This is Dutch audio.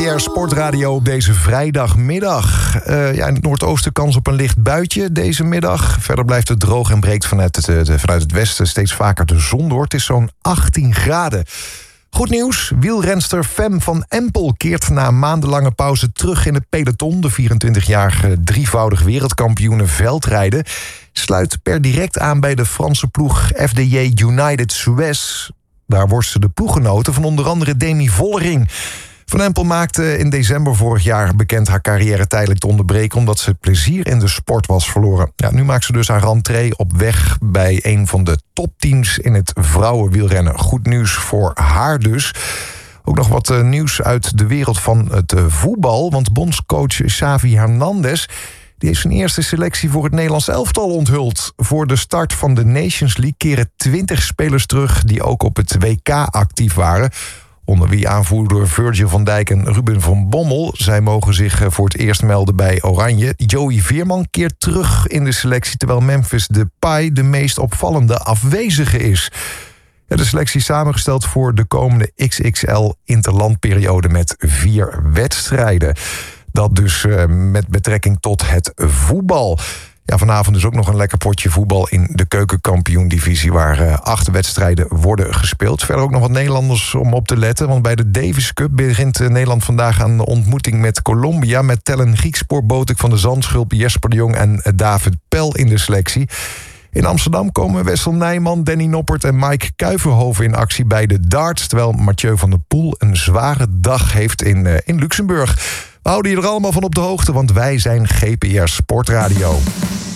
GPR Sportradio op deze vrijdagmiddag. In het noordoosten kans op een licht buitje deze middag. Verder blijft het droog en breekt vanuit het westen steeds vaker de zon door. Het is zo'n 18 graden. Goed nieuws, wielrenster Fem van Empel keert na een maandenlange pauze terug in het peloton. De 24-jarige drievoudig wereldkampioene veldrijden sluit per direct aan bij de Franse ploeg FDJ United Suez. Daar worsten de ploeggenoten van onder andere Demi Vollering. Van Empel maakte in december vorig jaar bekend haar carrière tijdelijk te onderbreken omdat ze plezier in de sport was verloren. Nu maakt ze dus haar rentree op weg bij een van de topteams in het vrouwenwielrennen. Goed nieuws voor haar dus. Ook nog wat nieuws uit de wereld van het voetbal, want bondscoach Xavi Hernandez die heeft zijn eerste selectie voor het Nederlands elftal onthuld. Voor de start van de Nations League keren 20 spelers terug die ook op het WK actief waren. Onder wie aanvoerder Virgil van Dijk en Ruben van Bommel. Zij mogen zich voor het eerst melden bij Oranje. Joey Veerman keert terug in de selectie, terwijl Memphis Depay de meest opvallende afwezige is. De selectie is samengesteld voor de komende XXL interlandperiode met 4 wedstrijden. Dat dus met betrekking tot het voetbal. Vanavond is ook nog een lekker potje voetbal in de keukenkampioen-divisie, waar 8 wedstrijden worden gespeeld. Verder ook nog wat Nederlanders om op te letten, want bij de Davis Cup begint Nederland vandaag aan de ontmoeting met Colombia, met Tellen Griekspoor, Botik van de Zandschulp, Jesper de Jong en David Pel in de selectie. In Amsterdam komen Wessel Nijman, Danny Noppert en Mike Kuiverhoven in actie bij de darts, terwijl Mathieu van der Poel een zware dag heeft in Luxemburg. We houden je er allemaal van op de hoogte, want wij zijn GPR Sportradio.